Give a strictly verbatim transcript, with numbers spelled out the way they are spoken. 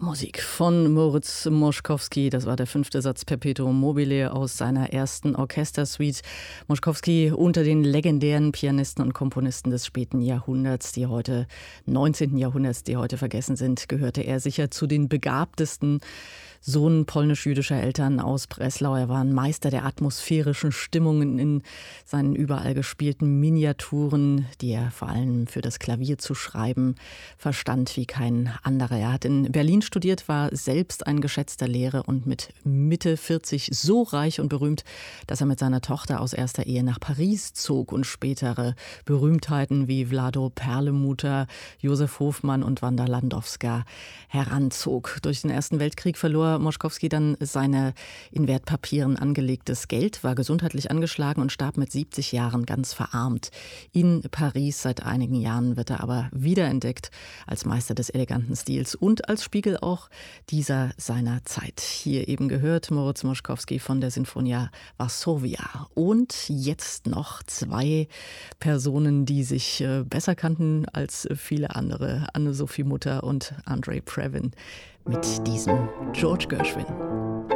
Musik von Moritz Moszkowski. Das war der fünfte Satz Perpetuum mobile aus seiner ersten Orchestersuite. Moszkowski unter den legendären Pianisten und Komponisten des späten Jahrhunderts, die heute, neunzehnten Jahrhunderts, die heute vergessen sind, gehörte er sicher zu den begabtesten. Sohn polnisch-jüdischer Eltern aus Breslau. Er war ein Meister der atmosphärischen Stimmungen in seinen überall gespielten Miniaturen, die er vor allem für das Klavier zu schreiben verstand wie kein anderer. Er hat in Berlin studiert, war selbst ein geschätzter Lehrer und mit Mitte vierzig so reich und berühmt, dass er mit seiner Tochter aus erster Ehe nach Paris zog und spätere Berühmtheiten wie Vlado Perlemuter, Josef Hofmann und Wanda Landowska heranzog. Durch den Ersten Weltkrieg verlor Moszkowski dann seine in Wertpapieren angelegtes Geld, war gesundheitlich angeschlagen und starb mit siebzig Jahren ganz verarmt. In Paris seit einigen Jahren wird er aber wiederentdeckt als Meister des eleganten Stils und als Spiegel auch dieser seiner Zeit. Hier eben gehört Moritz Moszkowski von der Sinfonia Varsovia. Und jetzt noch zwei Personen, die sich besser kannten als viele andere. Anne-Sophie Mutter und Andrei Previn mit diesem George Gershwin.